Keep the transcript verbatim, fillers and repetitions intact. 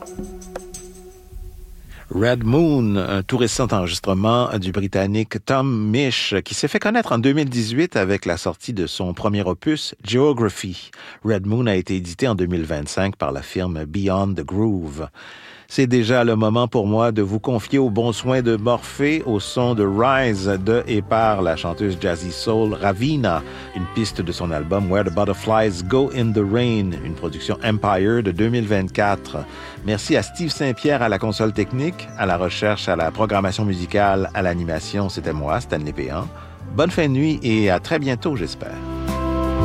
Red Moon, un tout récent enregistrement du Britannique Tom Misch, qui s'est fait connaître en deux mille dix-huit avec la sortie de son premier opus, Geography. Red Moon a été édité en deux mille vingt-cinq par la firme Beyond the Groove. C'est déjà le moment pour moi de vous confier aux bons soins de Morphée au son de Rise de et par la chanteuse jazzy soul Ravina, une piste de son album Where the Butterflies Go in the Rain, une production Empire de deux mille vingt-quatre. Merci à Steve Saint-Pierre à la console technique, à la recherche, à la programmation musicale, à l'animation. C'était moi, Stanley Péan. Bonne fin de nuit et à très bientôt, j'espère.